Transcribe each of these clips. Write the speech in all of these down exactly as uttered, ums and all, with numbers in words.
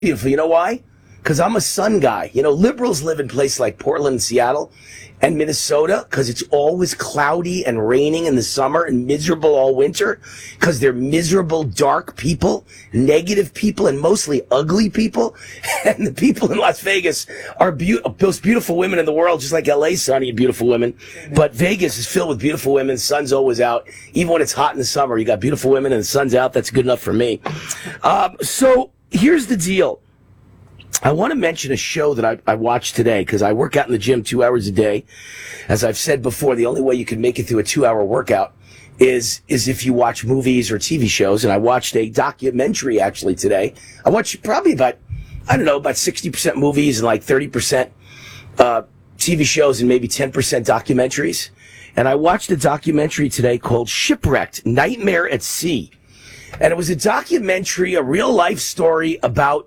beautiful. You know why? Because I'm a sun guy. You know, liberals live in places like Portland and Seattle and Minnesota because it's always cloudy and raining in the summer and miserable all winter because they're miserable, dark people, negative people, and mostly ugly people. And the people in Las Vegas are be- most beautiful women in the world, just like L A's sunny and beautiful women. But Vegas is filled with beautiful women. The sun's always out. Even when it's hot in the summer, you got beautiful women and the sun's out. That's good enough for me. Um, so here's the deal. I want to mention a show that I, I watched today because I work out in the gym two hours a day. As I've said before, the only way you can make it through a two-hour workout is is if you watch movies or T V shows. And I watched a documentary actually today. I watched probably about, I don't know, about sixty percent movies and like thirty percent uh, T V shows and maybe ten percent documentaries. And I watched a documentary today called Shipwrecked, Nightmare at Sea. And it was a documentary, a real-life story about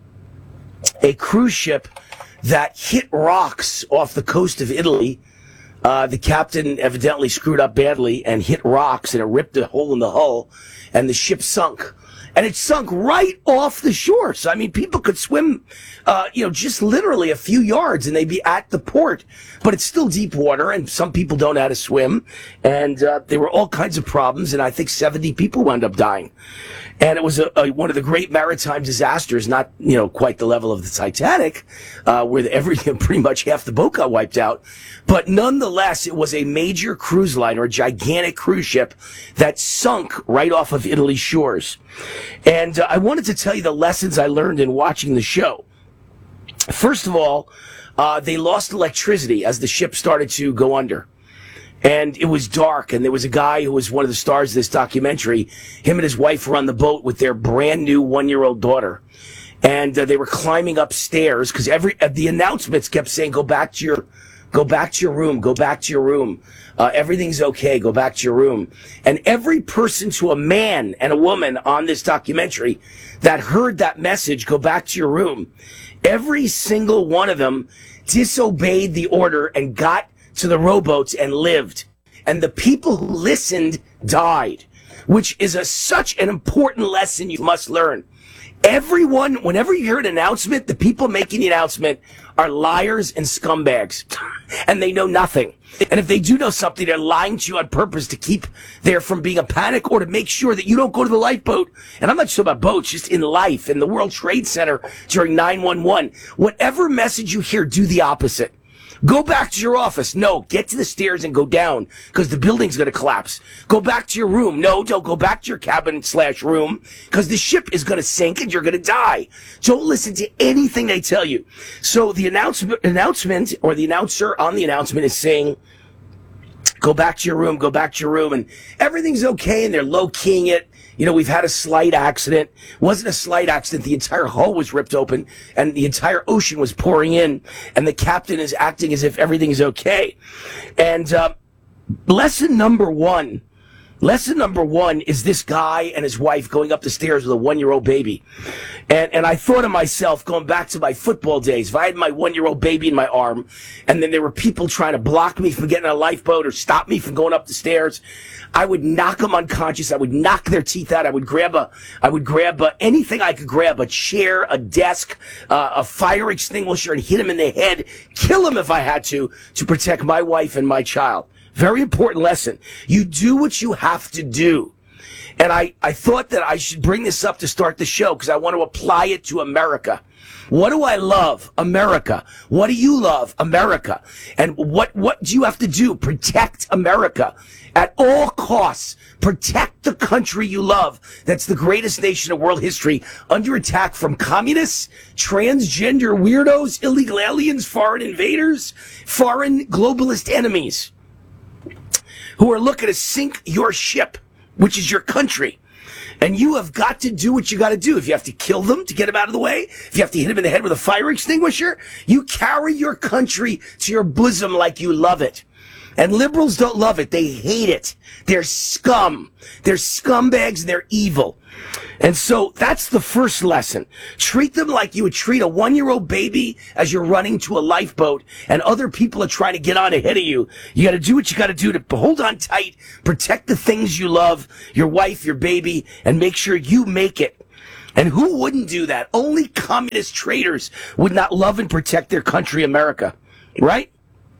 a cruise ship that hit rocks off the coast of Italy. Uh, the captain evidently screwed up badly and hit rocks, and it ripped a hole in the hull, and the ship sunk. And it sunk right off the shore. So, I mean, people could swim, uh, you know, just literally a few yards and they'd be at the port. But it's still deep water, and some people don't know how to swim. And uh, there were all kinds of problems, and I think seventy people wound up dying. And it was a, a, one of the great maritime disasters, not, you know, quite the level of the Titanic, uh, where the, every, pretty much half the boat got wiped out. But nonetheless, it was a major cruise liner, a gigantic cruise ship that sunk right off of Italy's shores. And uh, I wanted to tell you the lessons I learned in watching the show. First of all, uh, they lost electricity as the ship started to go under. And it was dark, and there was a guy who was one of the stars of this documentary. Him and his wife were on the boat with their brand new one-year-old daughter. And uh, they were climbing upstairs because every uh, the announcements kept saying, go back to your go back to your room, go back to your room. Uh, everything's okay, go back to your room. And every person to a man and a woman on this documentary that heard that message, go back to your room, every single one of them disobeyed the order and got to the rowboats and lived. And the people who listened died, which is a, such an important lesson you must learn. Everyone, whenever you hear an announcement, the people making the announcement are liars and scumbags, and they know nothing. And if they do know something, they're lying to you on purpose to keep there from being a panic or to make sure that you don't go to the lifeboat. And I'm not just talking about boats, just in life, in the World Trade Center during nine one one. Whatever message you hear, do the opposite. Go back to your office. No, get to the stairs and go down because the building's going to collapse. Go back to your room. No, don't go back to your cabin slash room because the ship is going to sink and you're going to die. Don't listen to anything they tell you. So the announcement, announcement or the announcer on the announcement is saying, go back to your room, go back to your room, and everything's okay, and they're low-keying it. You know, we've had a slight accident. It wasn't a slight accident. The entire hull was ripped open, and the entire ocean was pouring in, and the captain is acting as if everything's okay. And uh, lesson number one, lesson number one is this guy and his wife going up the stairs with a one-year-old baby. And and I thought of myself going back to my football days. If I had my one-year-old baby in my arm, and then there were people trying to block me from getting on a lifeboat or stop me from going up the stairs, I would knock them unconscious. I would knock their teeth out. I would grab a, I would grab a, anything I could grab, a chair, a desk, uh, a fire extinguisher, and hit them in the head, kill them if I had to, to protect my wife and my child. Very important lesson. You do what you have to do. And I, I thought that I should bring this up to start the show because I want to apply it to America. What do I love? America. What do you love? America. And what, what do you have to do? Protect America. At all costs, protect the country you love. That's the greatest nation of world history under attack from communists, transgender weirdos, illegal aliens, foreign invaders, foreign globalist enemies who are looking to sink your ship, which is your country. And you have got to do what you got to do. If you have to kill them to get them out of the way, if you have to hit them in the head with a fire extinguisher, you carry your country to your bosom like you love it. And liberals don't love it. They hate it. They're scum. They're scumbags and they're evil. And so that's the first lesson. Treat them like you would treat a one-year-old baby as you're running to a lifeboat and other people are trying to get on ahead of you. You got to do what you got to do to hold on tight, protect the things you love, your wife, your baby, and make sure you make it. And who wouldn't do that? Only communist traitors would not love and protect their country, America, right?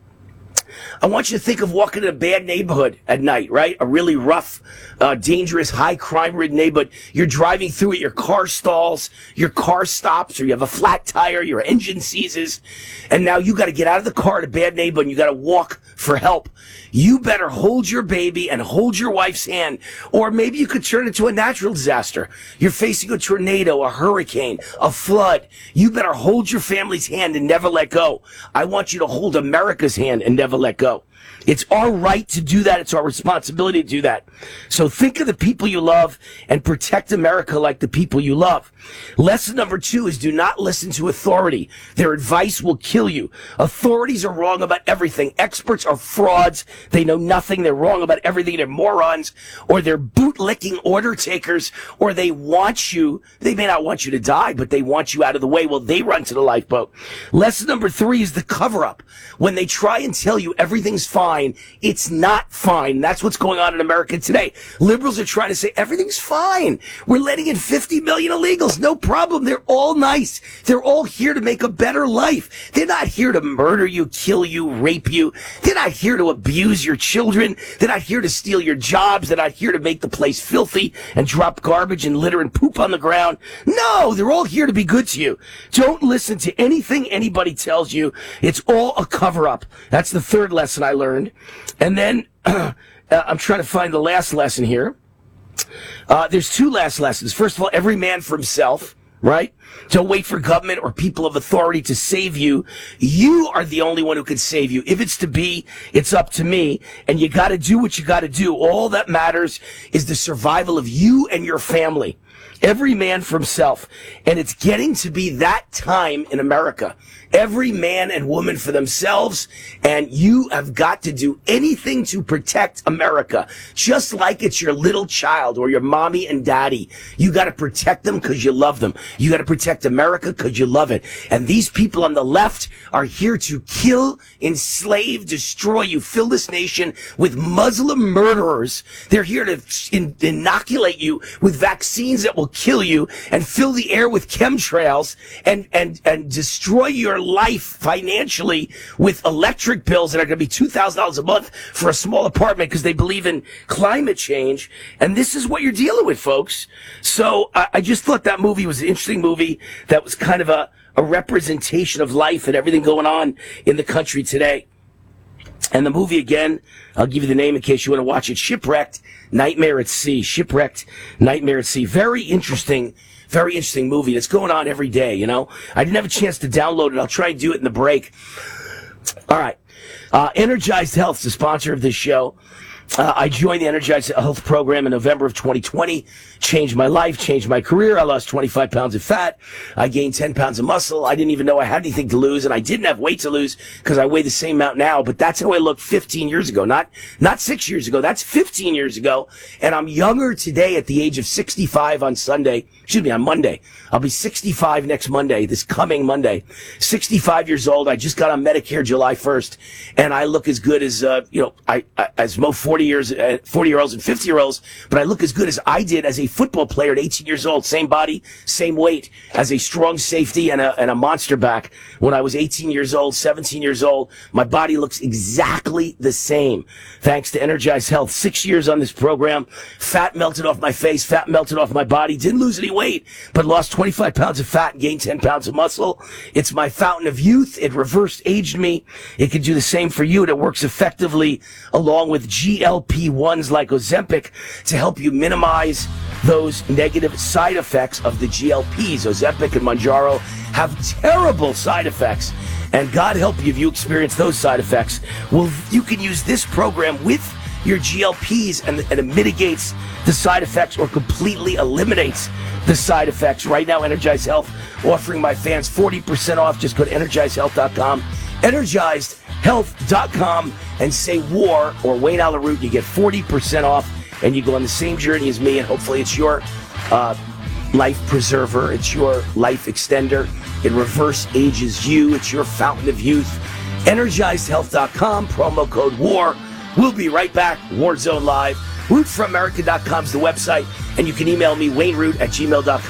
I want you to think of walking in a bad neighborhood at night, right? A really rough, uh, dangerous, high crime-ridden neighborhood. You're driving through it, your car stalls, your car stops, or you have a flat tire, your engine seizes, and now you got to get out of the car at a bad neighborhood and you got to walk for help. You better hold your baby and hold your wife's hand, or maybe you could turn it to a natural disaster. You're facing a tornado, a hurricane, a flood. You better hold your family's hand and never let go. I want you to hold America's hand and never let go. It's our right to do that. It's our responsibility to do that. So think of the people you love and protect America like the people you love. Lesson number two is do not listen to authority. Their advice will kill you. Authorities are wrong about everything. Experts are frauds. They know nothing. They're wrong about everything. They're morons, or they're bootlicking order takers, or they want you. They may not want you to die, but they want you out of the way while they run to the lifeboat. Lesson number three is the cover-up. When they try and tell you everything's fine, it's not fine. That's what's going on in America today. Liberals are trying to say everything's fine. We're letting in fifty million illegals. No problem. They're all nice. They're all here to make a better life. They're not here to murder you, kill you, rape you. They're not here to abuse your children. They're not here to steal your jobs. They're not here to make the place filthy and drop garbage and litter and poop on the ground. No, they're all here to be good to you. Don't listen to anything anybody tells you. It's all a cover-up. That's the third lesson I learned. And then uh, I'm trying to find the last lesson here. Uh, there's two last lessons. First of all, every man for himself, right? Don't wait for government or people of authority to save you. You are the only one who can save you. If it's to be, it's up to me. And you got to do what you got to do. All that matters is the survival of you and your family. Every man for himself. And it's getting to be that time in America. Every man and woman for themselves, and you have got to do anything to protect America. Just like it's your little child or your mommy and daddy. You got to protect them because you love them. You got to protect America because you love it. And these people on the left are here to kill, enslave, destroy you. Fill this nation with Muslim murderers. They're here to in- inoculate you with vaccines that will kill you and fill the air with chemtrails and, and, and destroy your life financially with electric bills that are going to be two thousand dollars a month for a small apartment because they believe in climate change. And this is what you're dealing with, folks. So I, I just thought that movie was an interesting movie that was kind of a, a representation of life and everything going on in the country today. And the movie, again, I'll give you the name in case you want to watch it. Shipwrecked, Nightmare at Sea. Shipwrecked, Nightmare at Sea. Very interesting, very interesting movie that's going on every day, you know. I didn't have a chance to download it. I'll try and do it in the break. All right. Uh, Energized Health is the sponsor of this show. Uh, I joined the Energized Health program in November of twenty twenty. Changed my life, changed my career. I lost twenty-five pounds of fat. I gained ten pounds of muscle. I didn't even know I had anything to lose, and I didn't have weight to lose because I weigh the same amount now. But that's how I looked fifteen years ago, not not six years ago. That's fifteen years ago, and I'm younger today at the age of sixty-five on Sunday. Excuse me, on Monday. I'll be sixty-five next Monday, this coming Monday. sixty-five years old. I just got on Medicare July first, and I look as good as uh, you know, I, I as most forty years, uh, forty year olds and fifty year olds. But I look as good as I did as a football player at eighteen years old. Same body, same weight, as a strong safety and a and a monster back. When I was eighteen years old, seventeen years old, my body looks exactly the same. Thanks to Energized Health. Six years on this program. Fat melted off my face. Fat melted off my body. Didn't lose any weight, but lost twenty-five pounds of fat and gained ten pounds of muscle. It's my fountain of youth. It reverse aged me. It can do the same for you, and it works effectively along with G L P ones like Ozempic to help you minimize those negative side effects of the G L Ps. Ozempic and Mounjaro have terrible side effects, and God help you if you experience those side effects. Well, you can use this program with your G L Ps, and, and it mitigates the side effects or completely eliminates the side effects. Right now, Energized Health offering my fans forty percent off. Just go to energized health dot com, energized health dot com, and say war or Wayne Allyn Root. You get forty percent off, and you go on the same journey as me, and hopefully it's your uh, life preserver. It's your life extender. It reverse ages you. It's your fountain of youth. energized health dot com, promo code WAR. We'll be right back. Warzone Live. root for america dot com is the website, and you can email me, wayne root at gmail dot com.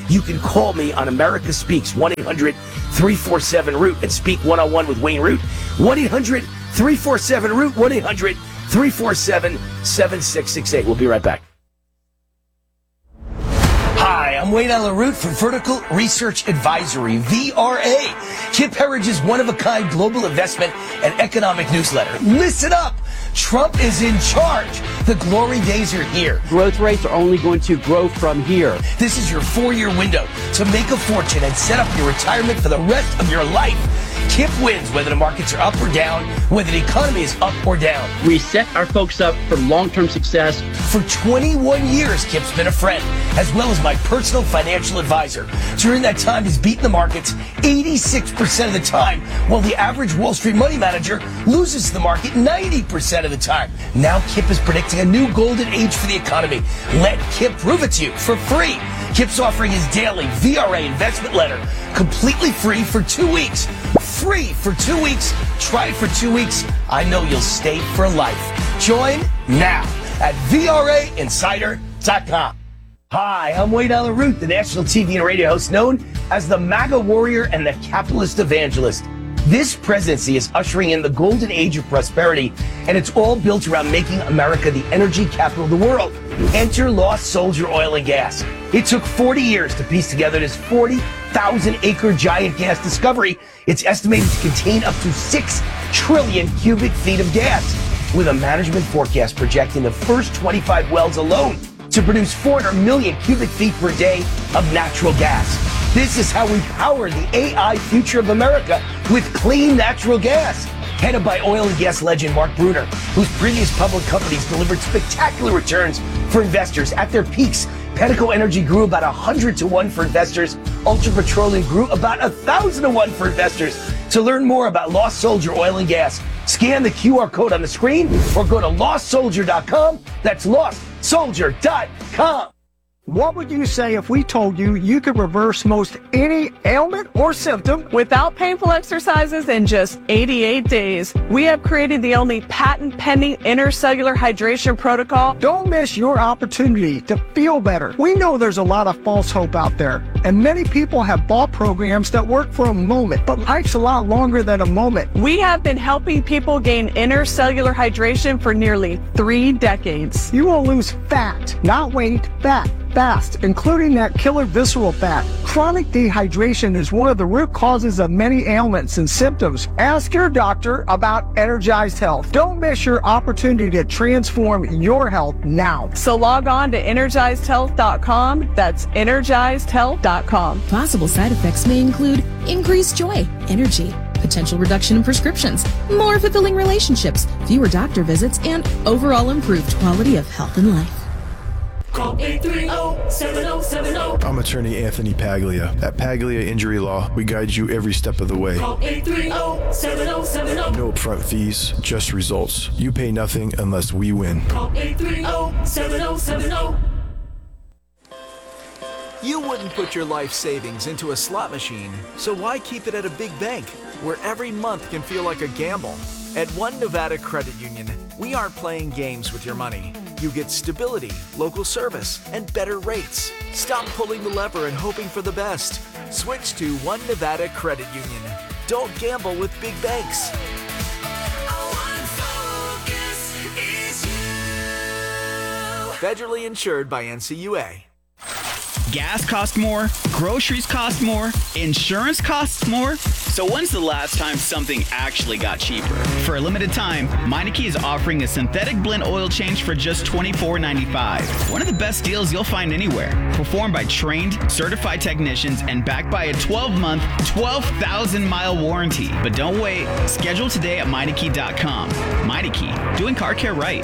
you can call me on America Speaks, one eight hundred three four seven root, and speak one-on-one with Wayne Root. one eight hundred three four seven root, one eight hundred three four seven seven six six eight. We'll be right back. Hi, I'm Wayne Allen Root from Vertical Research Advisory, V R A, Kip Herridge's one-of-a-kind global investment and economic newsletter. Listen up! Trump is in charge. The glory days are here. Growth rates are only going to grow from here. This is your four-year window to make a fortune and set up your retirement for the rest of your life. Kip wins whether the markets are up or down, whether the economy is up or down. We set our folks up for long-term success. For twenty-one years, Kip's been a friend, as well as my personal financial advisor. During that time, he's beaten the markets eighty-six percent of the time, while the average Wall Street money manager loses to the market ninety percent of the time. Now Kip is predicting a new golden age for the economy. Let Kip prove it to you for free. Kip's offering his daily V R A investment letter completely free for two weeks. Free for two weeks. Try it for two weeks. I know you'll stay for life. Join now at V R A insider dot com. Hi, I'm Wayne Allen Root, the national T V and radio host known as the MAGA warrior and the capitalist evangelist. This presidency is ushering in the golden age of prosperity, and it's all built around making America the energy capital of the world. Enter Lost Soldier Oil and Gas. It took forty years to piece together this forty thousand acre giant gas discovery. It's estimated to contain up to six trillion cubic feet of gas, with a management forecast projecting the first twenty-five wells alone to produce four hundred million cubic feet per day of natural gas. This is how we power the A I future of America, with clean natural gas. Headed by oil and gas legend Mark Bruner, whose previous public companies delivered spectacular returns for investors. At their peaks, Pedico Energy grew about one hundred to one for investors. Ultra Petroleum grew about one thousand to one for investors. To learn more about Lost Soldier Oil and Gas, scan the Q R code on the screen or go to lost soldier dot com. That's lost soldier dot com. What would you say if we told you you could reverse most any ailment or symptom without painful exercises in just eighty-eight days? We have created the only patent-pending intercellular hydration protocol. Don't miss your opportunity to feel better. We know there's a lot of false hope out there, and many people have bought programs that work for a moment, but life's a lot longer than a moment. We have been helping people gain intercellular hydration for nearly three decades. You will lose fat, not weight, fat. Fast, including that killer visceral fat. Chronic dehydration is one of the root causes of many ailments and symptoms. Ask your doctor about Energized Health. Don't miss your opportunity to transform your health now. So log on to energized health dot com. That's energized health dot com. Possible side effects may include increased joy, energy, potential reduction in prescriptions, more fulfilling relationships, fewer doctor visits, and overall improved quality of health and life. Call eight three zero, seven zero seven zero. I'm attorney Anthony Paglia. At Paglia Injury Law, we guide you every step of the way. Call eight three zero, seven zero seven zero. No upfront fees, just results. You pay nothing unless we win. Call eight three zero, seven zero seven zero. You wouldn't put your life savings into a slot machine, so why keep it at a big bank, where every month can feel like a gamble? At One Nevada Credit Union, we aren't playing games with your money. You get stability, local service, and better rates. Stop pulling the lever and hoping for the best. Switch to One Nevada Credit Union. Don't gamble with big banks. Federally insured by N C U A. Gas costs more, groceries cost more, insurance costs more. So when's the last time something actually got cheaper? For a limited time, Meineke is offering a synthetic blend oil change for just twenty-four ninety-five. One of the best deals you'll find anywhere. Performed by trained, certified technicians and backed by a twelve-month, twelve thousand mile warranty. But don't wait. Schedule today at Meineke dot com. Meineke, doing car care right.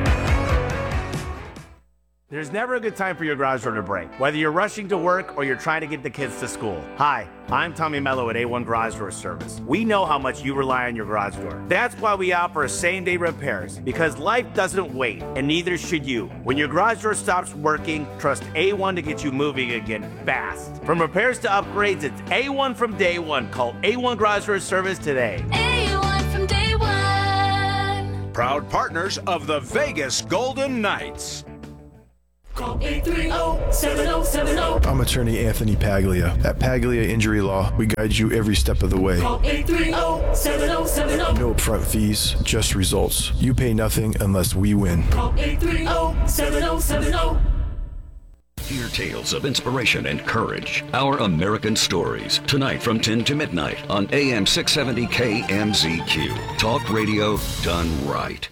There's never a good time for your garage door to break, whether you're rushing to work or you're trying to get the kids to school. Hi, I'm Tommy Mello at A one Garage Door Service. We know how much you rely on your garage door. That's why we offer same-day repairs, because life doesn't wait, and neither should you. When your garage door stops working, trust A one to get you moving again fast. From repairs to upgrades, it's A one from day one. Call A one Garage Door Service today. A one from day one. Proud partners of the Vegas Golden Knights. Call eight three zero, seven zero seven zero. I'm attorney Anthony Paglia. At Paglia Injury Law, we guide you every step of the way. Call eight three zero, seven zero seven zero. No upfront fees, just results. You pay nothing unless we win. Call eight three zero, seven zero seven zero. Hear tales of inspiration and courage. Our American Stories. Tonight from ten to midnight on A M six seventy K M Z Q. Talk radio done right.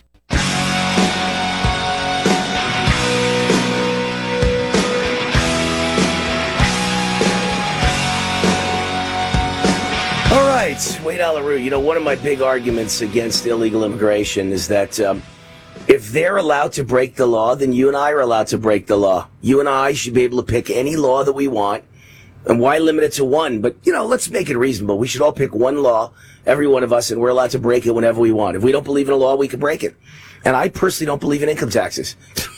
All right, Wade Alaru, you know, one of my big arguments against illegal immigration is that um, if they're allowed to break the law, then you and I are allowed to break the law. You and I should be able to pick any law that we want. And why limit it to one? But, you know, let's make it reasonable. We should all pick one law, every one of us, and we're allowed to break it whenever we want. If we don't believe in a law, we can break it. And I personally don't believe in income taxes.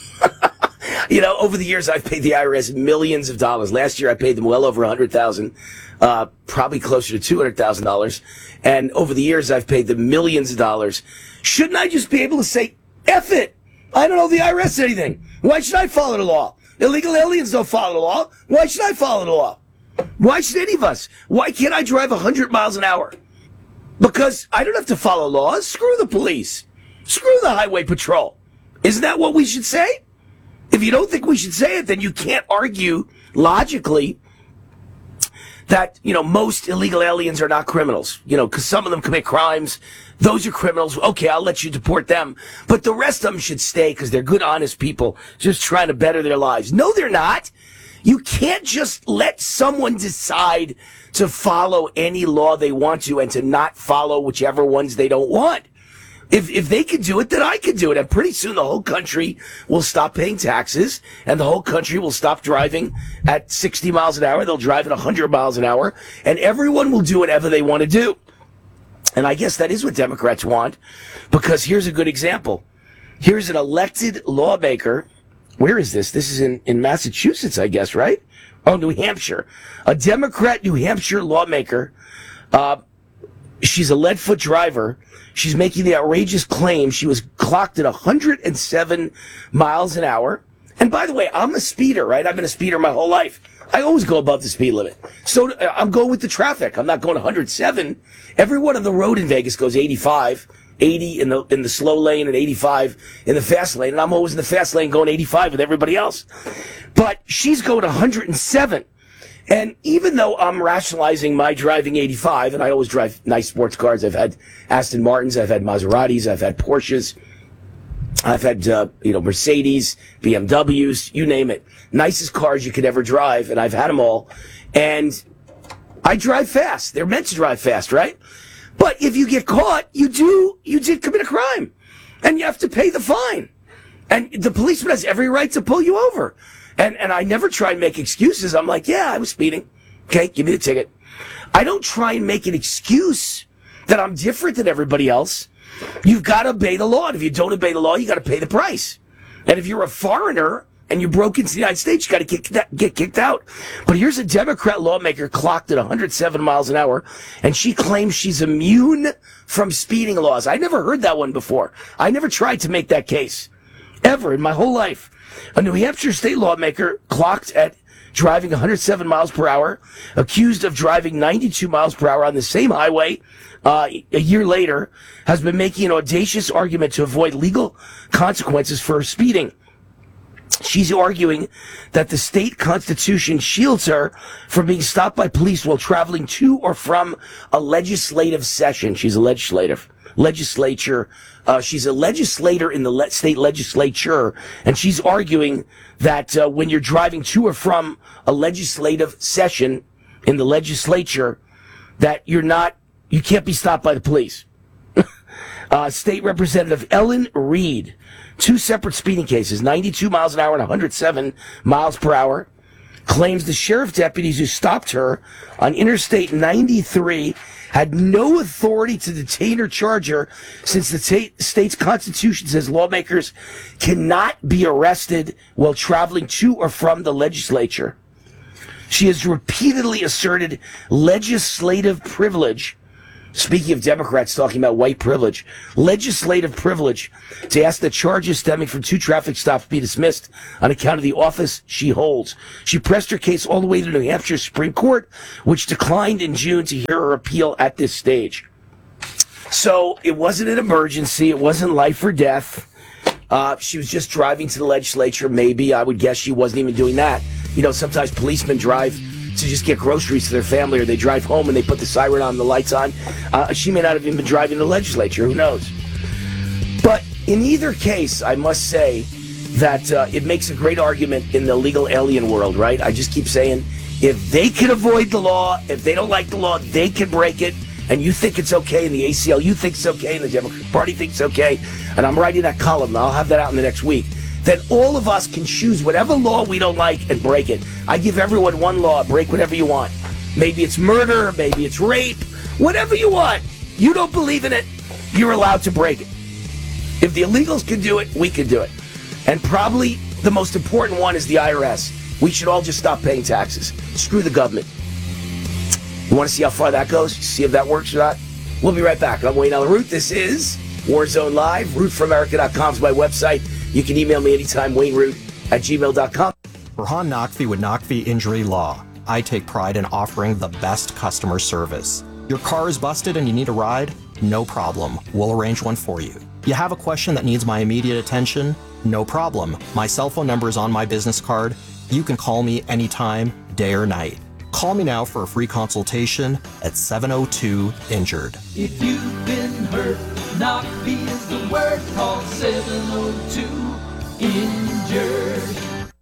You know, over the years, I've paid the I R S millions of dollars. Last year, I paid them well over one hundred thousand dollars, uh, probably closer to two hundred thousand dollars. And over the years, I've paid them millions of dollars. Shouldn't I just be able to say, F it? I don't owe the I R S anything. Why should I follow the law? Illegal aliens don't follow the law. Why should I follow the law? Why should any of us? Why can't I drive one hundred miles an hour? Because I don't have to follow laws. Screw the police. Screw the highway patrol. Isn't that what we should say? If you don't think we should say it, then you can't argue logically that, you know, most illegal aliens are not criminals. You know, because some of them commit crimes. Those are criminals. Okay, I'll let you deport them. But the rest of them should stay because they're good, honest people just trying to better their lives. No, they're not. You can't just let someone decide to follow any law they want to and to not follow whichever ones they don't want. If if they could do it, then I could do it. And pretty soon the whole country will stop paying taxes and the whole country will stop driving at sixty miles an hour. They'll drive at one hundred miles an hour and everyone will do whatever they want to do. And I guess that is what Democrats want, because here's a good example. Here's an elected lawmaker. Where is this? This is in, in Massachusetts, I guess, right? Oh, New Hampshire. A Democrat New Hampshire lawmaker. Uh, she's a lead-foot driver. She's making the outrageous claim she was clocked at one hundred seven miles an hour. And by the way, I'm a speeder, right? I've been a speeder my whole life. I always go above the speed limit. So uh, I'm going with the traffic. I'm not going one hundred seven. Everyone on the road in Vegas goes eighty-five, eighty in the in the slow lane and eighty-five in the fast lane. And I'm always in the fast lane going eighty-five with everybody else. But she's going one hundred seven. And even though I'm rationalizing my driving eighty-five, and I always drive nice sports cars, I've had Aston Martins, I've had Maseratis, I've had Porsches, I've had, uh, you know, Mercedes, B M Ws, you name it. Nicest cars you could ever drive, and I've had them all. And I drive fast. They're meant to drive fast, right? But if you get caught, you do, you did commit a crime. And you have to pay the fine. And the policeman has every right to pull you over. And and I never try and make excuses. I'm like, yeah, I was speeding. Okay, give me the ticket. I don't try and make an excuse that I'm different than everybody else. You've got to obey the law. And if you don't obey the law, you got to pay the price. And if you're a foreigner and you broke into the United States, you got to get, that, get kicked out. But here's a Democrat lawmaker clocked at one hundred seven miles an hour, and she claims she's immune from speeding laws. I never heard that one before. I never tried to make that case, ever in my whole life. A New Hampshire state lawmaker clocked at driving one hundred seven miles per hour, accused of driving ninety-two miles per hour on the same highway uh, a year later, has been making an audacious argument to avoid legal consequences for speeding. She's arguing that the state constitution shields her from being stopped by police while traveling to or from a legislative session. She's a legislative legislature. Uh, she's a legislator in the le- state legislature, and she's arguing that uh, when you're driving to or from a legislative session in the legislature, that you're not, you can't be stopped by the police. uh, State Representative Ellen Reed, two separate speeding cases, ninety-two miles an hour and one hundred seven miles per hour, claims the sheriff deputies who stopped her on Interstate ninety-three had no authority to detain or charge her, since the t- state's constitution says lawmakers cannot be arrested while traveling to or from the legislature. She has repeatedly asserted legislative privilege, Speaking of Democrats talking about white privilege, legislative privilege to ask that charges stemming from two traffic stops be dismissed on account of the office she holds. She pressed her case all the way to New Hampshire Supreme Court, which declined in June to hear her appeal at this stage. So it wasn't an emergency. It wasn't life or death. Uh, she was just driving to the legislature. Maybe, I would guess she wasn't even doing that. You know, sometimes policemen drive to just get groceries to their family, or they drive home and they put the siren on, the lights on. Uh, she may not have even been driving to the legislature. Who knows? But in either case, I must say that uh, it makes a great argument in the legal alien world, right? I just keep saying, if they can avoid the law, if they don't like the law, they can break it. And you think it's okay, and the A C L U thinks it's okay, and the Democratic Party thinks it's okay, and I'm writing that column, and I'll have that out in the next week, then all of us can choose whatever law we don't like and break it. I give everyone one law, break whatever you want. Maybe it's murder, maybe it's rape, whatever you want. You don't believe in it, you're allowed to break it. If the illegals can do it, we can do it. And probably the most important one is the I R S. We should all just stop paying taxes. Screw the government. You want to see how far that goes? See if that works or not? We'll be right back. I'm Wayne Allyn Root. This is Warzone Live. root for america dot com is my website. You can email me anytime, wayne root at gmail dot com. Burhan Naqvi with Naqvi Injury Law. I take pride in offering the best customer service. Your car is busted and you need a ride? No problem. We'll arrange one for you. You have a question that needs my immediate attention? No problem. My cell phone number is on my business card. You can call me anytime, day or night. Call me now for a free consultation at seven oh two injured. If you've been hurt, Naqvi is the word. Call seven oh two injured.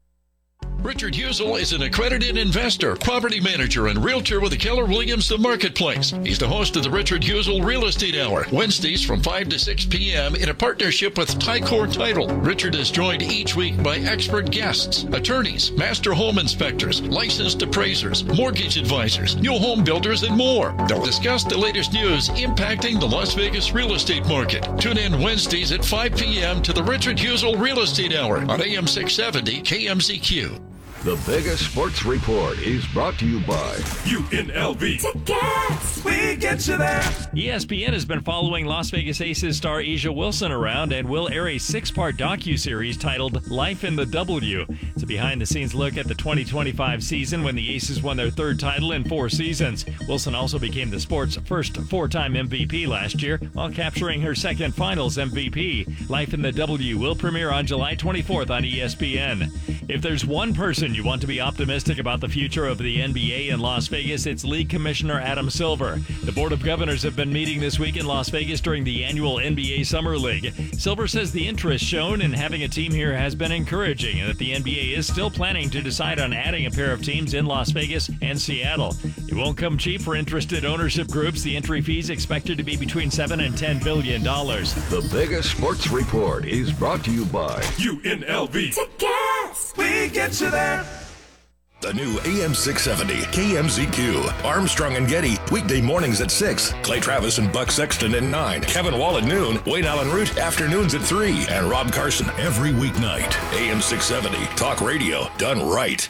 Richard Husel is an accredited investor, property manager, and realtor with the Keller Williams The Marketplace. He's the host of the Richard Husel Real Estate Hour, Wednesdays from five to six p.m. in a partnership with Tycor Title. Richard is joined each week by expert guests, attorneys, master home inspectors, licensed appraisers, mortgage advisors, new home builders, and more. They'll discuss the latest news impacting the Las Vegas real estate market. Tune in Wednesdays at five p.m. to the Richard Husel Real Estate Hour on A M six seventy K M Z Q. The biggest sports report is brought to you by U N L V. Tickets! We get you there. E S P N has been following Las Vegas Aces star Asia Wilson around and will air a six-part docuseries titled Life in the W. It's a behind-the-scenes look at the twenty twenty-five season when the Aces won their third title in four seasons. Wilson also became the sport's first four-time M V P last year while capturing her second finals M V P. Life in the W will premiere on July twenty-fourth on E S P N. If there's one person you want to be optimistic about the future of the N B A in Las Vegas, it's League Commissioner Adam Silver. The Board of Governors have been meeting this week in Las Vegas during the annual N B A Summer League. Silver says the interest shown in having a team here has been encouraging and that the N B A is still planning to decide on adding a pair of teams in Las Vegas and Seattle. It won't come cheap for interested ownership groups. The entry fees expected to be between seven and ten billion dollars. The biggest sports report is brought to you by U N L V. Tickets! We get you there. The new A M six seventy K M Z Q. Armstrong and Getty, weekday mornings at six. Clay Travis and Buck Sexton at nine. Kevin Wall at noon. Wayne Allyn Root, afternoons at three. And Rob Carson every weeknight. A M six seventy, talk radio done right.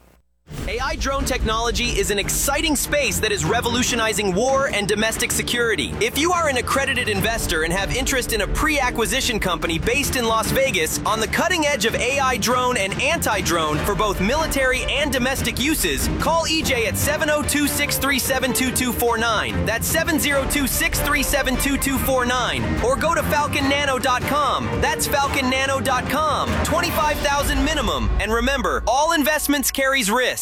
A I drone technology is an exciting space that is revolutionizing war and domestic security. If you are an accredited investor and have interest in a pre-acquisition company based in Las Vegas on the cutting edge of A I drone and anti-drone for both military and domestic uses, call E J at seven oh two, six three seven, two two four nine. That's seven oh two, six three seven, two two four nine. Or go to falcon nano dot com. That's falcon nano dot com. twenty-five thousand minimum. And remember, all investments carries risk.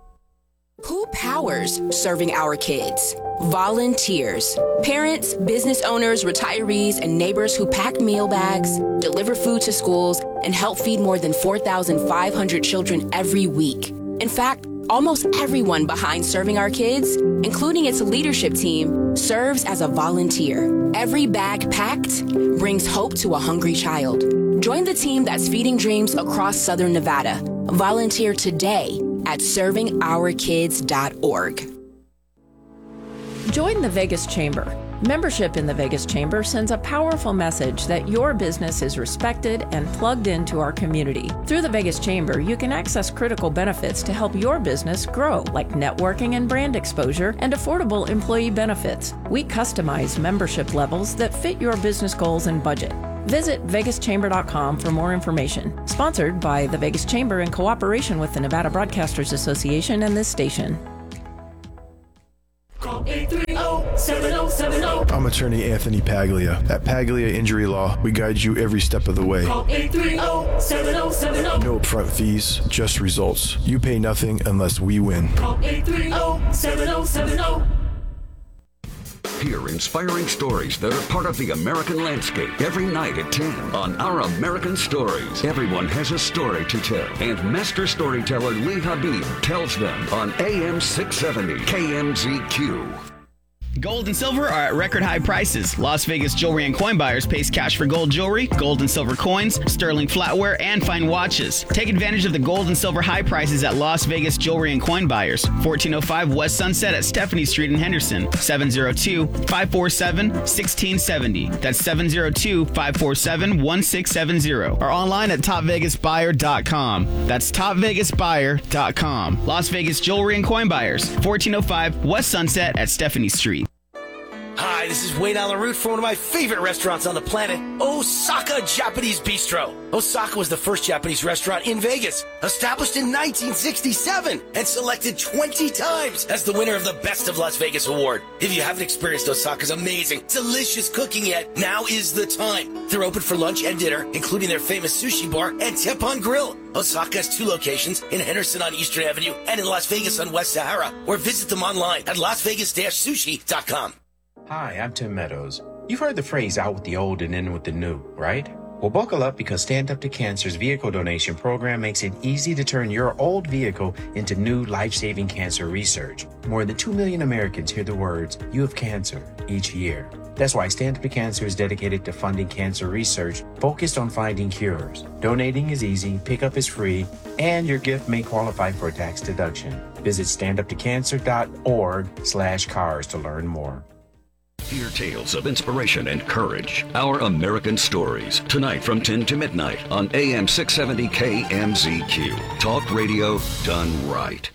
Who powers serving our kids? Volunteers. Parents, business owners, retirees, and neighbors who pack meal bags, deliver food to schools, and help feed more than four thousand five hundred children every week. In fact, almost everyone behind Serving Our Kids, including its leadership team, serves as a volunteer. Every bag packed brings hope to a hungry child. Join the team that's feeding dreams across Southern Nevada. Volunteer today at serving our kids dot org. Join the Vegas Chamber. Membership in the Vegas Chamber sends a powerful message that your business is respected and plugged into our community. Through the Vegas Chamber, you can access critical benefits to help your business grow, like networking and brand exposure and affordable employee benefits. We customize membership levels that fit your business goals and budget. Visit vegas chamber dot com for more information. Sponsored by the Vegas Chamber in cooperation with the Nevada Broadcasters Association and this station. Call eight three zero, seven zero seven zero. I'm attorney Anthony Paglia. At Paglia Injury Law, we guide you every step of the way. Call eight three zero, seven zero seven zero. No upfront fees, just results. You pay nothing unless we win. Call eight three zero, seven zero seven zero. Hear inspiring stories that are part of the American landscape every night at ten on Our American Stories. Everyone has a story to tell, and master storyteller Lee Habib tells them on A M six seventy K M Z Q. Gold and silver are at record high prices. Las Vegas Jewelry and Coin Buyers pays cash for gold jewelry, gold and silver coins, sterling flatware, and fine watches. Take advantage of the gold and silver high prices at Las Vegas Jewelry and Coin Buyers, fourteen oh five West Sunset at Stephanie Street in Henderson, seven oh two, five four seven, one six seven oh. That's seven oh two, five four seven, one six seven oh. Or online at top vegas buyer dot com. That's top vegas buyer dot com. Las Vegas Jewelry and Coin Buyers, fourteen oh five West Sunset at Stephanie Street. Hi, this is Wayne Allen Root from one of my favorite restaurants on the planet, Osaka Japanese Bistro. Osaka was the first Japanese restaurant in Vegas, established in nineteen sixty-seven and selected twenty times as the winner of the Best of Las Vegas award. If you haven't experienced Osaka's amazing, delicious cooking yet, now is the time. They're open for lunch and dinner, including their famous sushi bar and Teppanyaki Grill. Osaka has two locations, in Henderson on Eastern Avenue and in Las Vegas on West Sahara, or visit them online at las vegas dash sushi dot com. Hi, I'm Tim Meadows. You've heard the phrase out with the old and in with the new, right? Well, buckle up because Stand Up to Cancer's vehicle donation program makes it easy to turn your old vehicle into new life-saving cancer research. More than two million Americans hear the words, "You have cancer," each year. That's why Stand Up to Cancer is dedicated to funding cancer research focused on finding cures. Donating is easy, pickup is free, and your gift may qualify for a tax deduction. Visit stand up to cancer dot org slash cars to learn more. Hear tales of inspiration and courage. Our American Stories. Tonight from ten to midnight on A M six seventy K M Z Q. Talk radio done right.